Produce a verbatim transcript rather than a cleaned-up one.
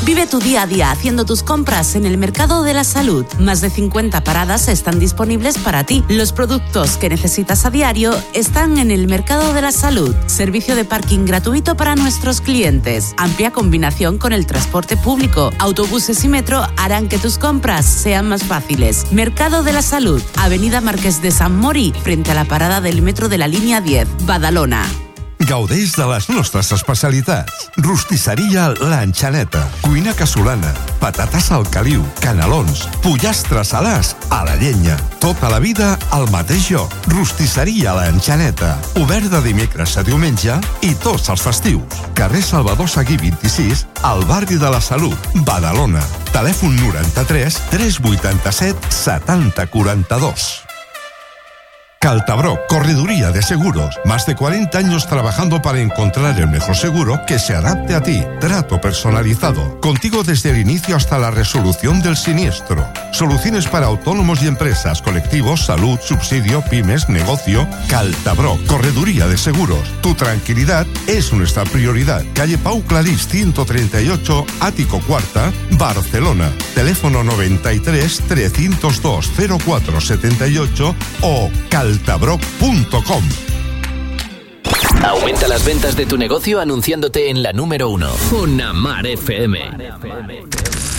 Vive tu día a día haciendo tus compras en el Mercado de la Salud. Más de cincuenta paradas están disponibles para ti. Los productos que necesitas a diario están en el Mercado de la Salud. Servicio de parking gratuito para nuestros clientes. Amplia combinación con el transporte público. Autobuses y metro harán que tus compras sean más fáciles. Mercado de la Salud. Avenida Marqués de Sant Mori, frente a la parada del metro de la línia diez, Badalona. Gaudeix de les nostres especialitats. Rostisseria L'Enxaneta, cuina casolana, patates al caliu, canelons, pollastres salars a la llenya. Tota la vida al mateix lloc. Rostisseria L'Enxaneta, obert de dimecres a diumenge i tots els festius. Carrer Salvador Seguí vint-i-sis, al barri de la Salut, Badalona. Telèfon noranta-tres tres vuitanta-set setanta quaranta-dos. Caltabroc, correduría de seguros. Más de cuarenta años trabajando para encontrar el mejor seguro que se adapte a ti. Trato personalizado. Contigo desde el inicio hasta la resolución del siniestro. Soluciones para autónomos y empresas, colectivos, salud, subsidio, pymes, negocio. Caltabroc, correduría de seguros. Tu tranquilidad es nuestra prioridad. Calle Pau Clarís ciento treinta y ocho, Ático Cuarta, Barcelona. Teléfono noventa y tres trescientos dos cero cuatro setenta y ocho o cal caltabroc punto com. Aumenta las ventas de tu negocio anunciándote en la número uno. Una Mar F M.